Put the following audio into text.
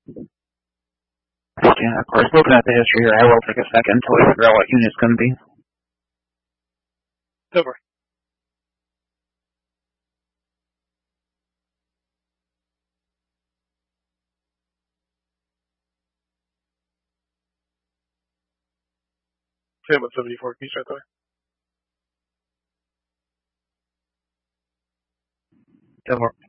Yeah, of course, looking at the history here, I will take a second until we figure out what unit's going to be. Over. Okay, about 74 piece right there. Over.